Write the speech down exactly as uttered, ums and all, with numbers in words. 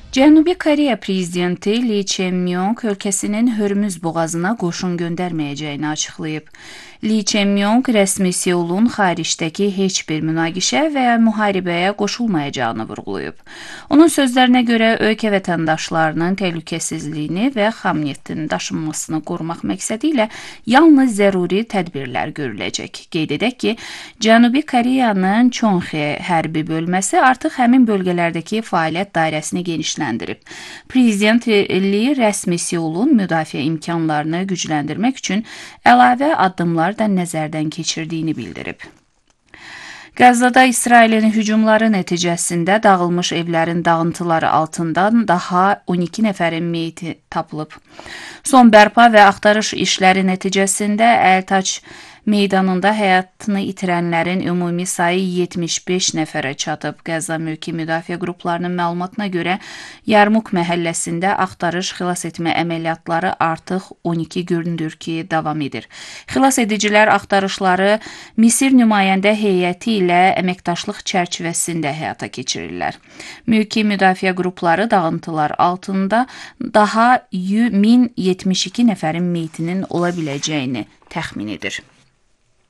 Cənubi Koreya prezidenti Lee Jae-myung ölkəsinin Hörmüz boğazına qoşun göndərməyəcəyini açıqlayıb. Lee Jae-myung rəsmi Seulun xaricdəki heç bir münaqişə və ya müharibəyə qoşulmayacağını vurğulayıb. Onun sözlərinə görə ölkə vətəndaşlarının təhlükəsizliyini və xam neftinin daşınmasını qorumaq məqsədi ilə yalnız zəruri tədbirlər görüləcək. Qeyd edək ki, Cənubi Koreyanın Çonxe hərbi bölməsi artıq həmin bölgələrdəki fəaliyyət dairəsini genişləndirib. Prezident Lee rəsmi Seulun müdafiə imkanlarını gücləndirmək üçün əlavə addımlar da nəzərdən keçirdiyini bildirib. Qəzzada İsrailin hücumları nəticəsində dağılmış evlərin dağıntıları altından daha on iki nəfərin meyiti tapılıb. Son bərpa və axtarış işləri nəticəsində Əltaç meydanında həyatını itirənlərin ümumi sayı yetmiş beş nəfərə çatıb. Qəzza mülki müdafiə qruplarının məlumatına görə Yarmuk məhəlləsində axtarış xilas etmə əməliyyatları artıq on iki gündür ki, davam edir. Xilas edicilər axtarışları Misir nümayəndə heyəti ilə əməkdaşlıq çərçivəsində həyata keçirirlər. Mülki müdafiə qrupları dağıntılar altında daha min yetmiş iki nəfərin meyitinin ola biləcəyini təxmin edir.